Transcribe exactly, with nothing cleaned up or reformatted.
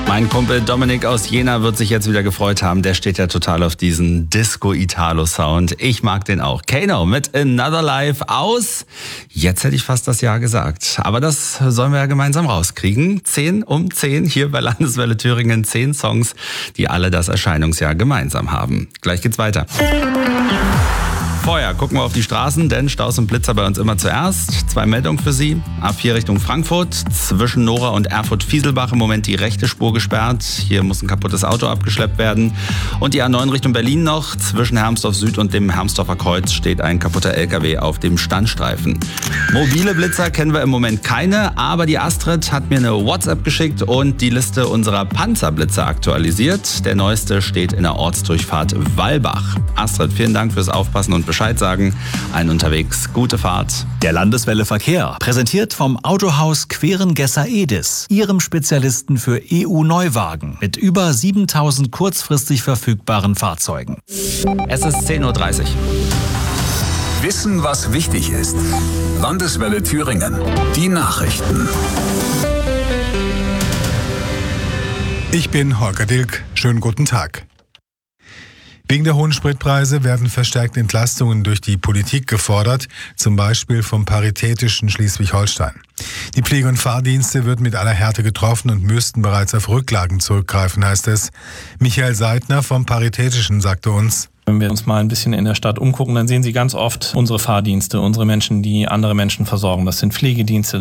Mein Kumpel Dominik aus Jena wird sich jetzt wieder gefreut haben. Der steht ja total auf diesen Disco-Italo-Sound. Ich mag den auch. Kano mit Another Life aus. Jetzt hätte ich fast das Jahr gesagt. Aber das sollen wir ja gemeinsam rauskriegen. Zehn um zehn hier bei Landeswelle Thüringen. Zehn Songs, die alle das Erscheinungsjahr gemeinsam haben. Gleich geht's weiter. Vorher gucken wir auf die Straßen, denn Staus und Blitzer bei uns immer zuerst. Zwei Meldungen für Sie. A vier Richtung Frankfurt. Zwischen Nora und Erfurt-Fieselbach im Moment die rechte Spur gesperrt. Hier muss ein kaputtes Auto abgeschleppt werden. Und die A neun Richtung Berlin noch. Zwischen Hermsdorf Süd und dem Hermsdorfer Kreuz steht ein kaputter L K W auf dem Standstreifen. Mobile Blitzer kennen wir im Moment keine, aber die Astrid hat mir eine WhatsApp geschickt und die Liste unserer Panzerblitzer aktualisiert. Der neueste steht in der Ortsdurchfahrt Wallbach. Astrid, vielen Dank fürs Aufpassen und Bescheid sagen. Allen unterwegs, gute Fahrt. Der Landeswelle Verkehr, präsentiert vom Autohaus Querengesser Edis, Ihrem Spezialisten für E U-Neuwagen mit über siebentausend kurzfristig verfügbaren Fahrzeugen. Es ist zehn Uhr dreißig. Wissen, was wichtig ist. Landeswelle Thüringen. Die Nachrichten. Ich bin Holger Dilk. Schönen guten Tag. Wegen der hohen Spritpreise werden verstärkte Entlastungen durch die Politik gefordert, zum Beispiel vom Paritätischen Schleswig-Holstein. Die Pflege- und Fahrdienste wird mit aller Härte getroffen und müssten bereits auf Rücklagen zurückgreifen, heißt es. Michael Seidner vom Paritätischen sagte uns: Wenn wir uns mal ein bisschen in der Stadt umgucken, dann sehen Sie ganz oft unsere Fahrdienste, unsere Menschen, die andere Menschen versorgen. Das sind Pflegedienste.